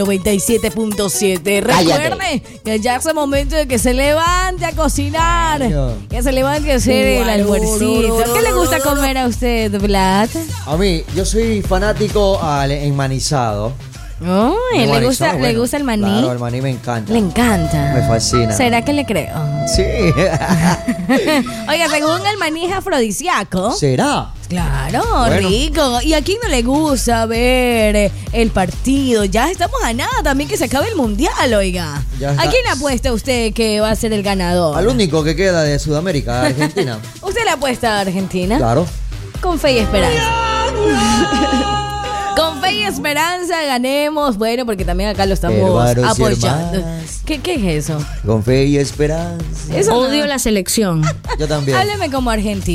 97.7. Recuerde que ya es el momento de que se levante a cocinar, que se levante a hacer el almuercito. ¿Qué le gusta comer a usted, Vlad? A mí, yo soy fanático al enmanizado. Uy, ¿le gusta el maní? Claro, el maní me encanta. Le encanta. Me fascina. ¿Será que le creo? Sí. Oiga, según el maní es afrodisíaco. ¿Será? Claro, bueno. Rico. ¿Y a quién no le gusta ver el partido? Ya estamos a nada también que se acabe el mundial, oiga. ¿A quién apuesta usted que va a ser el ganador? Al único que queda de Sudamérica, Argentina. ¿Usted le apuesta a Argentina? Claro. Con fe y esperanza. Con fe y esperanza ganemos. Bueno, porque también acá lo estamos apoyando. ¿Qué es eso? Con fe y esperanza. Odio la selección. Yo también. Hábleme como argentino.